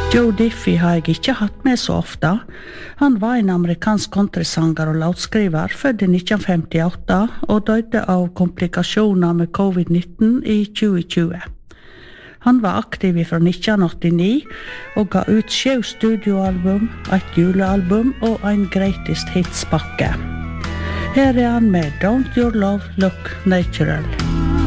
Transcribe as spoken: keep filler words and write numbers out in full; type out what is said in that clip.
Joe Diffie har jeg ikke hatt med så ofte. Han var en amerikansk countrysanger og låtskriver, født i nitten femtiåtte, og døde av komplikasjoner med covid nitten i tjue tjue. Han var aktiv fra nitten åttini og ga ut sju studioalbum, et julealbum og en greatest hits-pakke. Her er han med Don't Your Love Look Natural.